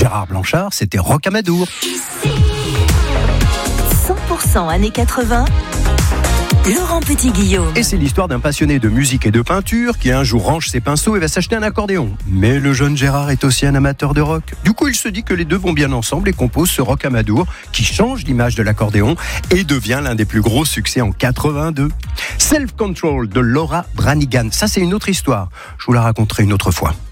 Gérard Blanchard, c'était Rocamadour. 100% années 80. Laurent Petit-Guillaume. Et c'est l'histoire d'un passionné de musique et de peinture qui un jour range ses pinceaux et va s'acheter un accordéon. Mais le jeune Gérard est aussi un amateur de rock. Du coup, il se dit que les deux vont bien ensemble et compose ce Rocamadour qui change l'image de l'accordéon et devient l'un des plus gros succès en 82. Self Control de Laura Branigan. Ça, c'est une autre histoire. Je vous la raconterai une autre fois.